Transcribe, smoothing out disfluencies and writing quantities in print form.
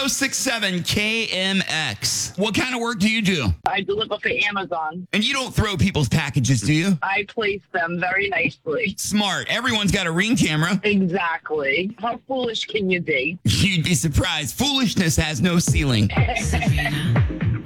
1067 KMX. What kind of work do you do? I deliver for Amazon. And you don't throw people's packages, do you? I place them very nicely. Smart. Everyone's got a Ring camera. Exactly. How foolish can you be? You'd be surprised. Foolishness has no ceiling. Savannah.